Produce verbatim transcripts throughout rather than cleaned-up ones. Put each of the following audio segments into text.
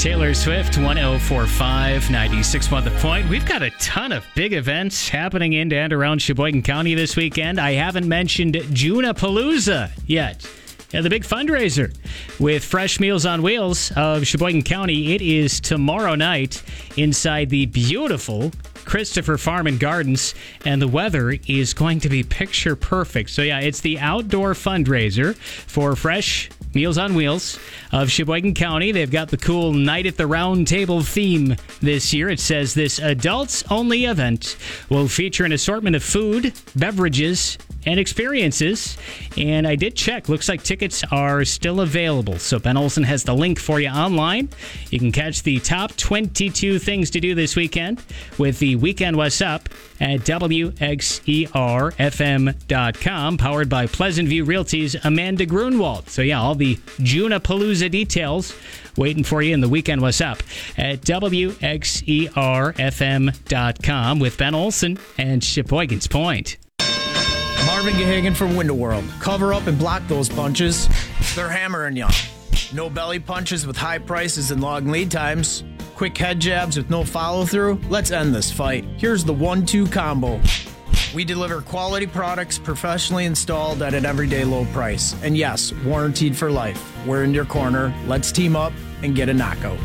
Taylor Swift, one oh four point five, ninety-six point one The Point. We've got a ton of big events happening in and around Sheboygan County this weekend. I haven't mentioned Junapalooza yet. Yeah, the big fundraiser with Fresh Meals on Wheels of Sheboygan County. It is tomorrow night inside the beautiful Christopher Farm and Gardens, and the weather is going to be picture perfect. So yeah, it's the outdoor fundraiser for Fresh Meals on Wheels of Sheboygan County. They've got the cool Night at the Round Table theme this year. It says this adults-only event will feature an assortment of food, beverages, and experiences. And I did check. Looks like tickets are still available. So Ben Olson has the link for you online. You can catch the top twenty-two things to do this weekend with the Weekend What's Up at W X E R F M dot com, powered by Pleasant View Realty's Amanda Grunwald. So yeah, all the Junapalooza details waiting for you in the Weekend What's Up at W X E R F M dot com with Ben Olson and Sheboygan's Point. Marvin Gehagen from Window World. Cover up and block those punches. They're hammering you. No belly punches with high prices and long lead times. Quick head jabs with no follow-through. Let's end this fight. Here's the one two combo. We deliver quality products professionally installed at an everyday low price. And yes, warranted for life. We're in your corner. Let's team up and get a knockout.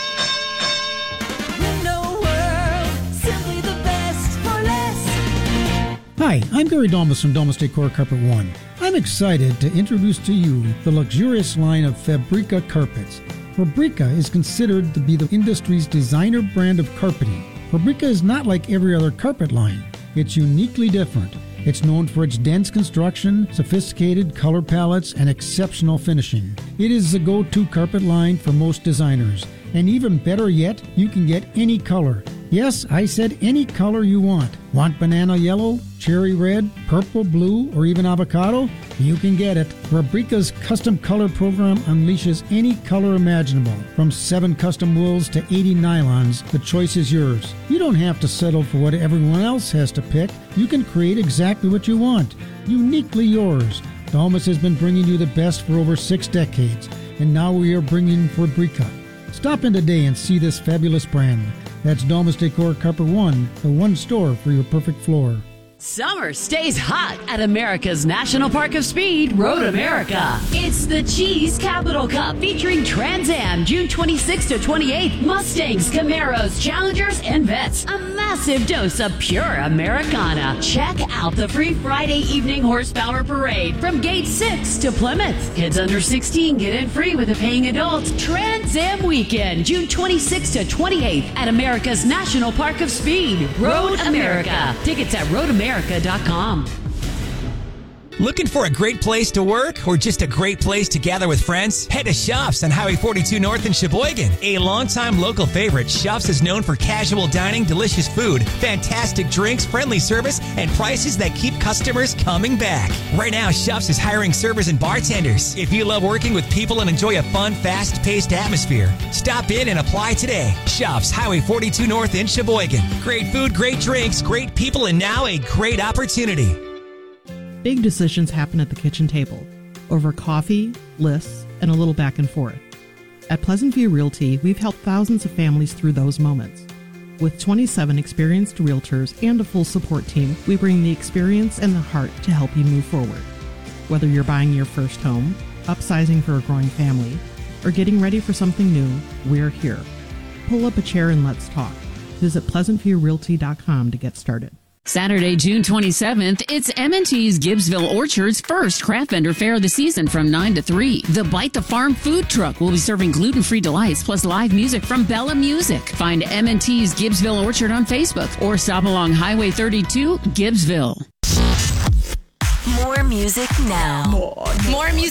Hi, I'm Gary Domus from Domus Decor Carpet One. I'm excited to introduce to you the luxurious line of Fabrica carpets. Fabrica is considered to be the industry's designer brand of carpeting. Fabrica is not like every other carpet line. It's uniquely different. It's known for its dense construction, sophisticated color palettes, and exceptional finishing. It is the go-to carpet line for most designers. And even better yet, you can get any color. Yes, I said any color you want. Want banana yellow, cherry red, purple, blue, or even avocado? You can get it. Fabrica's custom color program unleashes any color imaginable. From seven custom wools to eighty nylons, the choice is yours. You don't have to settle for what everyone else has to pick. You can create exactly what you want. Uniquely yours. Domus has been bringing you the best for over six decades, and now we are bringing Fabrica. Stop in today and see this fabulous brand. That's Domus Decor Carpet One, the one store for your perfect floor. Summer stays hot at America's National Park of Speed, Road America. It's the Cheese Capital Cup featuring Trans Am, June twenty-sixth to twenty-eighth, Mustangs, Camaros, Challengers, and Vets. A massive dose of pure Americana. Check out the free Friday evening horsepower parade from Gate six to Plymouth. Kids under sixteen get in free with a paying adult. Trans Am Weekend, June twenty-sixth to twenty-eighth at America's National Park of Speed, Road America. Tickets at road america dot com. Looking for a great place to work or just a great place to gather with friends? Head to Shops on Highway forty-two North in Sheboygan. A longtime local favorite, Shops is known for casual dining, delicious food, fantastic drinks, friendly service, and prices that keep customers coming back. Right now, Shops is hiring servers and bartenders. If you love working with people and enjoy a fun, fast-paced atmosphere, stop in and apply today. Shops, Highway forty-two North in Sheboygan. Great food, great drinks, great people, and now a great opportunity. Big decisions happen at the kitchen table, over coffee, lists, and a little back and forth. At Pleasant View Realty, we've helped thousands of families through those moments. With twenty-seven experienced realtors and a full support team, we bring the experience and the heart to help you move forward. Whether you're buying your first home, upsizing for a growing family, or getting ready for something new, we're here. Pull up a chair and let's talk. Visit pleasant view realty dot com to get started. Saturday, June twenty-seventh, it's M and T's Gibbsville Orchard's first craft vendor fair of the season from nine to three. The Bite the Farm food truck will be serving gluten-free delights plus live music from Bella Music. Find M and T's Gibbsville Orchard on Facebook or stop along Highway thirty-two, Gibbsville. More music now. More, more music.